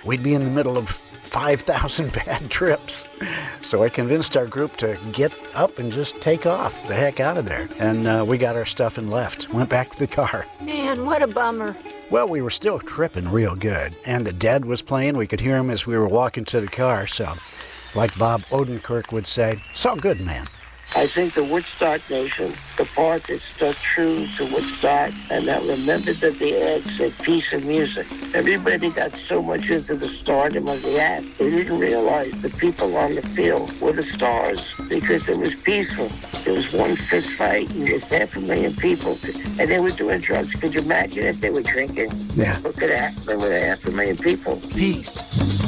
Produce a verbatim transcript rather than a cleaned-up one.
we'd be in the middle of five thousand bad trips. So I convinced our group to get up and just take off the heck out of there. And uh, we got our stuff and left. Went back to the car. Man, what a bummer. Well, we were still tripping real good. And the Dead was playing. We could hear him as we were walking to the car. So, like Bob Odenkirk would say, it's all good, man. I think the Woodstock Nation, the part that stuck true to Woodstock and that remembered that the ad said peace and music. Everybody got so much into the stardom of the ad, they didn't realize the people on the field were the stars because it was peaceful. There was one fist fight and there's half a million people and they were doing drugs. Could you imagine if they were drinking? Yeah. What could happen with half a million people? Peace.